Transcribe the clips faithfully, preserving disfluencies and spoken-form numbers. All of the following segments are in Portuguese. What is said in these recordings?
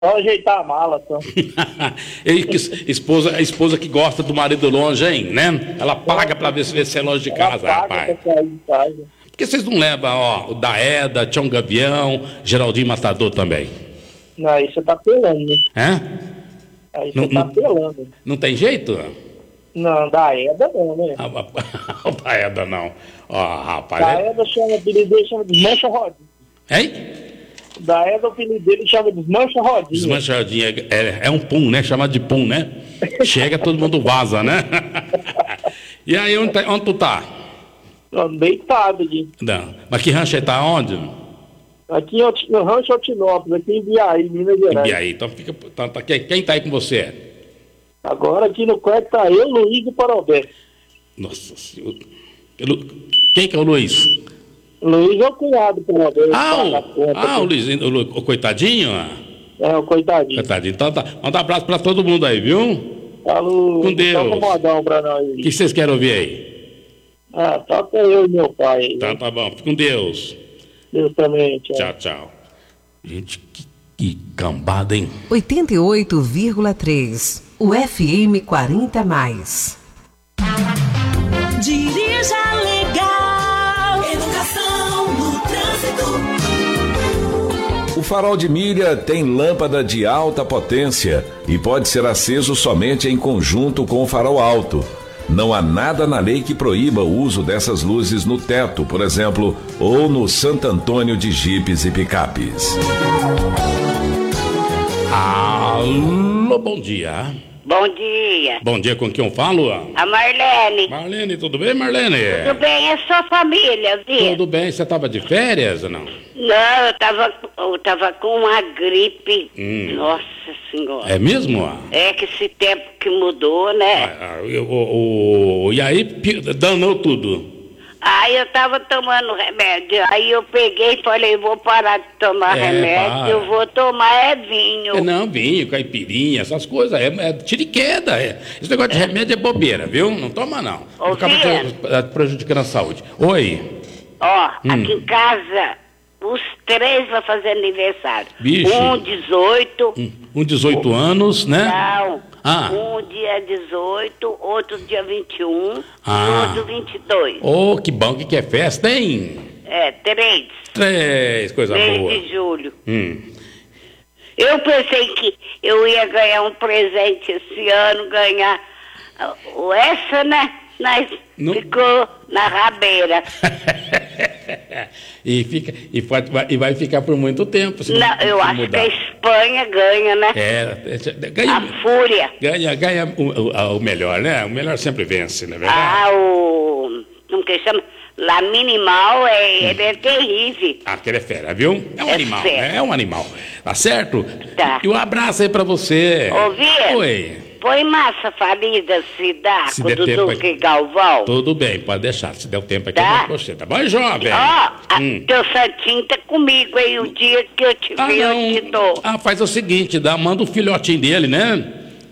Só ajeitar a mala, só. E que esposa, a esposa que gosta do marido longe, hein, né? Ela paga pra ver se você é longe de casa, Ela paga rapaz. pra sair de casa. Por que vocês não levam, ó, o Daeda, Tião Gavião, Geraldinho Matador também? Não, aí você tá pelando, né? É? Aí Não- você tá não- pelando. Não tem jeito? Não, da Eda não, né? Ah, O Daeda não. Ó, rapaz. Da É... Eda chama, o apelido dele chama Desmancha Rodinha. Hein? Da Eda o apelido dele chama Desmancha Rodinha. Desmanchadinha. É, é um pum, né? Chamado de pum, né? Chega, todo mundo vaza, né? E aí, onde, tá- onde tu tá? Tô deitado aqui. Não. Mas que rancho aí tá onde? Aqui em Oti- no Rancho Altinópolis, aqui em Biaí, Minas Gerais. E aí, então fica. Tá, tá- quem, quem tá aí com você? Agora aqui no quarto tá eu, Luiz e Parobé. Nossa senhora. Lu- Quem que é o Luiz? Luiz é o cunhado do Parobé. Ah, paga a o, conta ah, o aqui. Luiz, o, Lu- o coitadinho? ah. É, o coitadinho. Coitadinho. Então tá. Manda um abraço pra todo mundo aí, viu? Falou. Com Deus. Toca um modão pra nós O aí. que vocês querem ouvir aí? Ah, toca eu e meu pai aí. Tá, tá bom. Fica com Deus. Deus também, tchau. Tchau, tchau. Gente, que, que cambada, hein? oitenta e oito vírgula três. O F M quarenta mais. Dirija legal. Educação no trânsito. O farol de milha tem lâmpada de alta potência e pode ser aceso somente em conjunto com o farol alto. Não há nada na lei que proíba o uso dessas luzes no teto, por exemplo, ou no Santo Antônio de jipes e picapes. Alô, bom dia. Bom dia. Bom dia, com quem eu falo? A Marlene. Marlene, tudo bem, Marlene? Tudo bem? É sua família, viu? Tudo bem, você estava de férias ou não? Não, eu tava, eu tava com uma gripe. Hum. Nossa Senhora. É mesmo? É que esse tempo que mudou, né? Ah, ah, eu- o- o- e aí, pi- danou tudo. Aí eu tava tomando remédio. Aí eu peguei e falei, vou parar de tomar É, remédio. para. Eu vou tomar é vinho. É, não, vinho, caipirinha, essas coisas. É, é tiro de queda. É. Esse negócio de remédio é bobeira, viu? Não toma, não. Ô, Acaba Via. te- eh, prejudicando a saúde. Oi. Ó, Hum. aqui em casa, os três vão fazer aniversário. Vixe. Um dezoito. Um dezoito anos, né? Não. Ah. Um dia dezoito, outro dia vinte e um, Ah. outro vinte e dois. Ô, que bom que quer festa, hein? É, três. Três, coisa Mês boa. de julho. Hum. Eu pensei que eu ia ganhar um presente esse ano, ganhar ah, o essa, né? Mas Não. ficou na rabeira. e, fica, e, pode, vai, e vai ficar por muito tempo. se Não, eu se acho que a Espanha ganha, né? É, é, A ganha, Fúria. ganha, ganha o, o, o melhor, né? O melhor sempre vence, não é verdade? Ah, o... Como que chama? Lá minimal, é, ele é terrível. Ah, aquele é fera, viu? É um É animal, fera. né? É um animal. Tá certo? Tá. E um abraço aí pra você. Ouviu? Oi. Põe massa falida se dá Se com der o tempo Duque aqui. Galvão. Tudo bem, pode deixar. Se der o tempo aqui, Tá. eu vou com você. Tá bom, jovem? Ó, a- Hum. teu santinho tá comigo aí. O dia que eu te Ah, ver, eu te não. dou. Ah, faz o seguinte, dá, manda o filhotinho dele, né?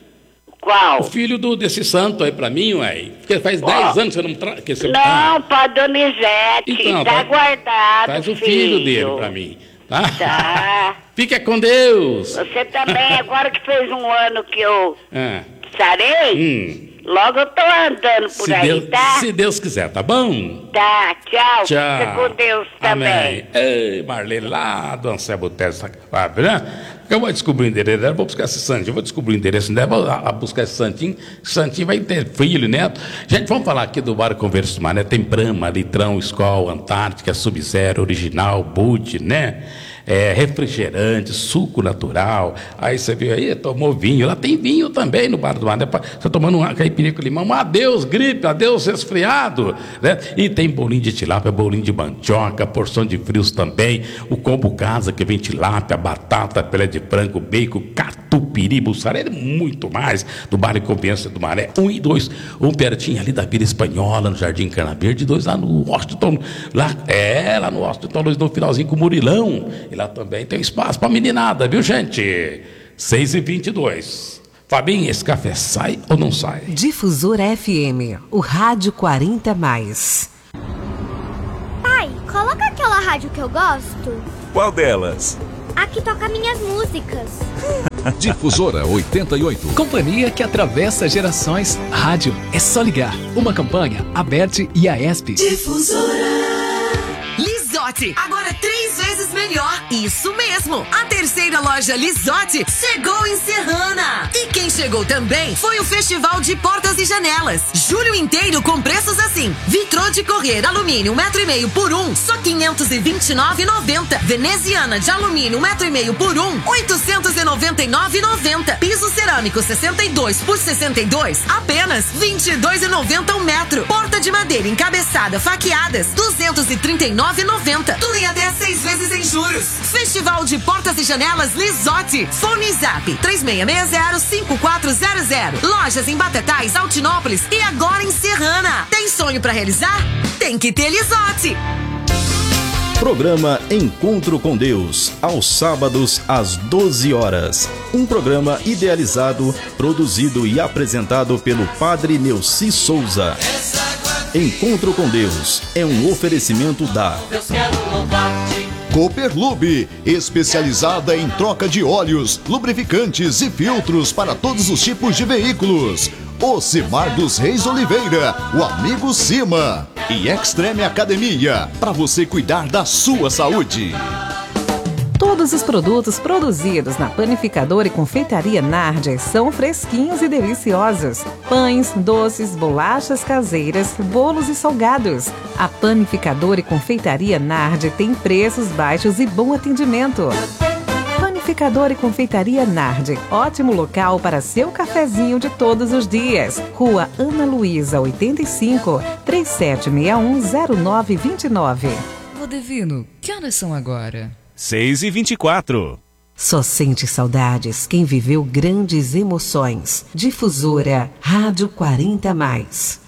Qual? O filho do, desse santo aí pra mim, ué. Porque faz dez anos que você não... Tra... Que você... Não, pra Donizete. Então, tá tá- guardado, Faz o filho dele pra mim, tá? Tá. Fica com Deus. Você também, agora que fez um ano que eu Ah, sarei, hum. logo eu tô andando por Se, aí, Deus, tá? se Deus quiser, tá bom? Tá, tchau. Tchau. Fica com Deus também. Amém. Ei, Marlene, lá do Anselmo Testa, sabe, né? Eu vou descobrir o endereço dela, vou buscar esse santinho, vou descobrir o endereço dela, vou a- a buscar esse santinho, esse santinho vai ter filho, neto. Gente, vamos falar aqui do Bar Converso do Mané, tem Brahma, Litrão, Skol, Antártica, Sub-Zero, Original, Bud, né? É, refrigerante, suco natural. Aí você viu aí, tomou vinho. Lá tem vinho também no Bar do Mané. Você tomando uma caipirinha com limão. Adeus gripe, adeus resfriado, né? E tem bolinho de tilápia, bolinho de mandioca, porção de frios também. O combo casa que vem tilápia, batata, pelé de frango, bacon, catupiry, mussarela e muito mais. Do Bar e Convivência do Mané. Um e dois. Um pertinho ali da Vila Espanhola, no Jardim Cana Verde. Dois lá no Washington. Lá, é, lá no Washington, dois no finalzinho com o Murilão. E lá também tem espaço pra meninada, viu, gente? seis e vinte e dois. Fabinho, esse café sai ou não sai? Difusor F M, o rádio quarenta mais. Pai, coloca aquela rádio que eu gosto. Qual delas? Aqui toca minhas músicas. Difusora oitenta e oito. Companhia que atravessa gerações. Rádio é só ligar. Uma campanha, Aberte e Aesp. Difusora. Lisotti, agora três vezes melhor. Isso mesmo. A terceira loja Lisotti chegou em Serrana. E quem chegou também foi o Festival de Portas e Janelas. Julho inteiro com preços assim. Vitrô de correr alumínio um metro e meio por um, só quinhentos e vinte e nove reais e noventa centavos. Veneziana de alumínio um metro e meio por um, oitocentos e noventa e nove reais e noventa centavos. Piso cerâmico sessenta e dois por sessenta e dois, apenas vinte e dois reais e noventa centavos um metro. Porta de madeira encabeçada faqueadas, duzentos e trinta e nove reais e noventa centavos. Tudo em até seis vezes em juros. Festival de Portas e Janelas Lisotti. Fone Zap três seis seis zero cinco quatro zero zero. Lojas em Batatais, Altinópolis e agora em Serrana. Tem sonho pra realizar? Tem que ter Lisotti. Programa Encontro com Deus, aos sábados às doze horas. Um programa idealizado, produzido e apresentado pelo Padre Neuci Souza. Encontro com Deus é um oferecimento da Cooperlube, especializada em troca de óleos, lubrificantes e filtros para todos os tipos de veículos. Ocimar dos Reis Oliveira, o amigo Cima. E Extreme Academia, para você cuidar da sua saúde. Todos os produtos produzidos na Panificadora e Confeitaria Nardi são fresquinhos e deliciosos. Pães, doces, bolachas caseiras, bolos e salgados. A Panificadora e Confeitaria Nardi tem preços baixos e bom atendimento. Panificadora e Confeitaria Nardi, ótimo local para seu cafezinho de todos os dias. Rua Ana Luísa, oitenta e cinco, trinta e sete sessenta e um, zero nove vinte e nove. Ô Divino, que horas são agora? seis e vinte e quatro. Só sente saudades quem viveu grandes emoções. Difusora Rádio quarenta mais.